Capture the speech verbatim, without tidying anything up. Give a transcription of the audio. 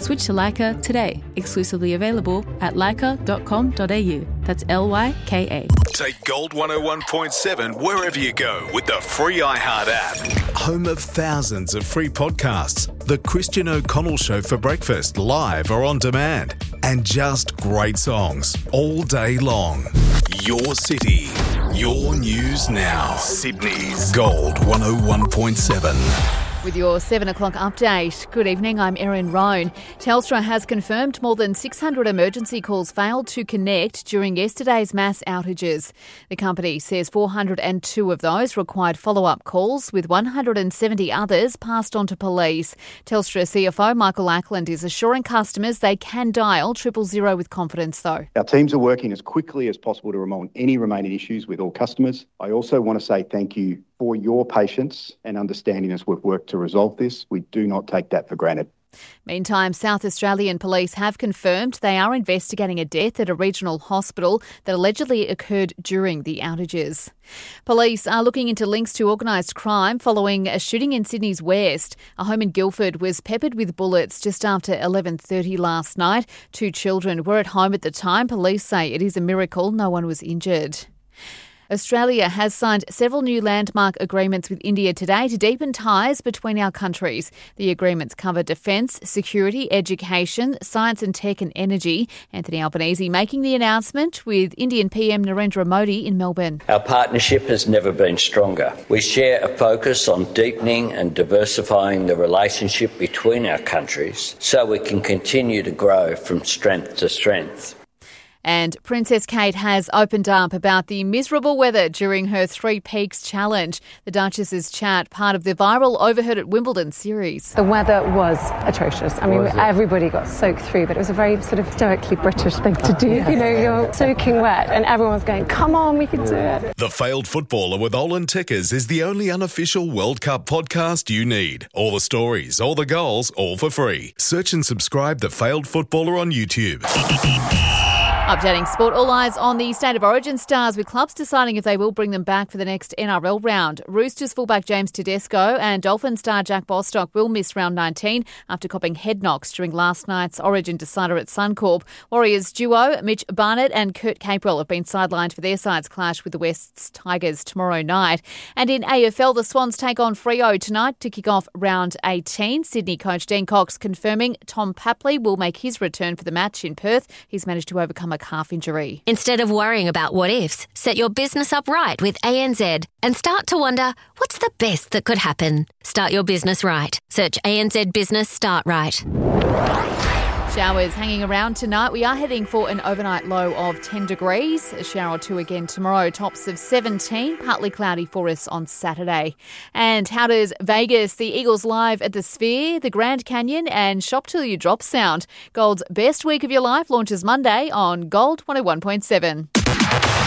Switch to Leica today. Exclusively available at leica dot com dot a u. That's L Y K A. Take Gold one oh one point seven wherever you go with the free iHeart app. Home of thousands of free podcasts. The Christian O'Connell Show for breakfast, live or on demand. And just great songs all day long. Your city, your news now. Sydney's Gold one oh one point seven. With your seven o'clock update. Good evening, I'm Erin Roan. Telstra has confirmed more than six hundred emergency calls failed to connect during yesterday's mass outages. The company says four hundred two of those required follow-up calls, with one hundred seventy others passed on to police. Telstra C F O Michael Ackland is assuring customers they can dial triple zero with confidence, though. Our teams are working as quickly as possible to resolve any remaining issues with all customers. I also want to say thank you for your patience and understanding as we've worked to resolve this. We do not take that for granted. Meantime, South Australian police have confirmed they are investigating a death at a regional hospital that allegedly occurred during the outages. Police are looking into links to organised crime following a shooting in Sydney's West. A home in Guildford was peppered with bullets just after eleven thirty last night. Two children were at home at the time. Police say it is a miracle no one was injured. Australia has signed several new landmark agreements with India today to deepen ties between our countries. The agreements cover defence, security, education, science and tech and energy. Anthony Albanese making the announcement with Indian P M Narendra Modi in Melbourne. Our partnership has never been stronger. We share a focus on deepening and diversifying the relationship between our countries so we can continue to grow from strength to strength. And Princess Kate has opened up about the miserable weather during her Three Peaks challenge. The Duchess's chat, part of the viral Overheard at Wimbledon series. The weather was atrocious. I mean, everybody got soaked through, but it was a very sort of stoically British thing to do. You know, you're soaking wet and everyone's going, come on, we can do it. The Failed Footballer with Olin Tickers is the only unofficial World Cup podcast you need. All the stories, all the goals, all for free. Search and subscribe The Failed Footballer on YouTube. Updating sport, all eyes on the State of Origin stars, with clubs deciding if they will bring them back for the next N R L round. Roosters fullback James Tedesco and Dolphins star Jack Bostock will miss round nineteen after copping head knocks during last night's Origin decider at Suncorp. Warriors duo Mitch Barnett and Kurt Capewell have been sidelined for their side's clash with the West's Tigers tomorrow night. And in A F L, the Swans take on Freo tonight to kick off round eighteen. Sydney coach Dean Cox confirming Tom Papley will make his return for the match in Perth. He's managed to overcome a calf injury. Instead of worrying about what ifs, set your business up right with A N Z and start to wonder, what's the best that could happen? Start your business right. Search A N Z Business Start Right. Showers hanging around tonight. We are heading for an overnight low of ten degrees. A shower or two again tomorrow. Tops of seventeen. Partly cloudy for us on Saturday. And how does Vegas, the Eagles live at the Sphere, the Grand Canyon and Shop Till You Drop sound? Gold's Best Week of Your Life launches Monday on Gold one oh one point seven.